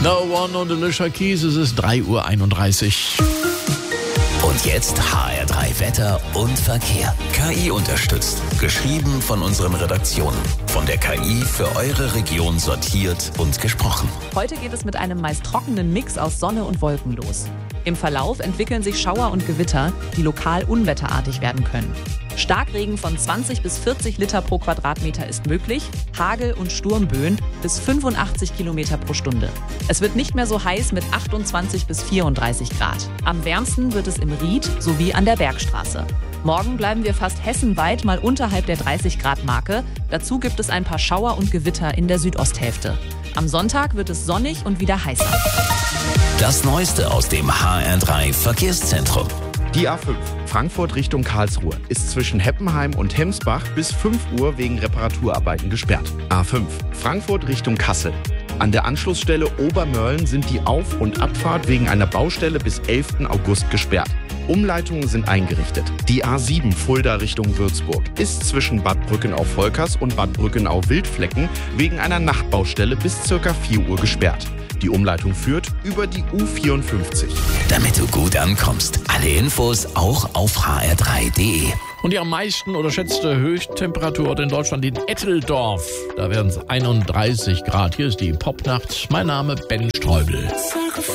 No One und Alicia Keys, es ist 3:31 Uhr. Und jetzt HR3 Wetter und Verkehr. KI unterstützt. Geschrieben von unseren Redaktionen. Von der KI für eure Region sortiert und gesprochen. Heute geht es mit einem meist trockenen Mix aus Sonne und Wolken los. Im Verlauf entwickeln sich Schauer und Gewitter, die lokal unwetterartig werden können. Starkregen von 20 bis 40 Liter pro Quadratmeter ist möglich, Hagel und Sturmböen bis 85 Kilometer pro Stunde. Es wird nicht mehr so heiß mit 28 bis 34 Grad. Am wärmsten wird es im Ried sowie an der Bergstraße. Morgen bleiben wir fast hessenweit mal unterhalb der 30-Grad-Marke. Dazu gibt es ein paar Schauer und Gewitter in der Südosthälfte. Am Sonntag wird es sonnig und wieder heißer. Das Neueste aus dem HR3 Verkehrszentrum. Die A5 Frankfurt Richtung Karlsruhe ist zwischen Heppenheim und Hemsbach bis 5 Uhr wegen Reparaturarbeiten gesperrt. A5 Frankfurt Richtung Kassel. An der Anschlussstelle Obermörlen sind die Auf- und Abfahrt wegen einer Baustelle bis 11. August gesperrt. Umleitungen sind eingerichtet. Die A7 Fulda Richtung Würzburg ist zwischen Bad Brückenauf-Volkers und Bad Brückenau-Wildflecken wegen einer Nachtbaustelle bis ca. 4 Uhr gesperrt. Die Umleitung führt über die U54. Damit du gut ankommst. Alle Infos auch auf hr3.de. Und die am meisten unterschätzte Höchsttemperatur in Deutschland in Etteldorf. Da werden es 31 Grad. Hier ist die Popnacht. Mein Name Ben Streubel.